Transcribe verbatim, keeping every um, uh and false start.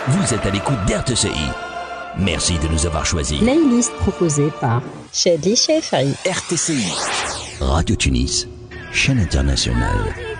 Vous êtes à l'écoute d'R T C I. Merci de nous avoir choisis. Playlist proposée par Chedli Chefri. R T C I. Radio Tunis, chaîne internationale.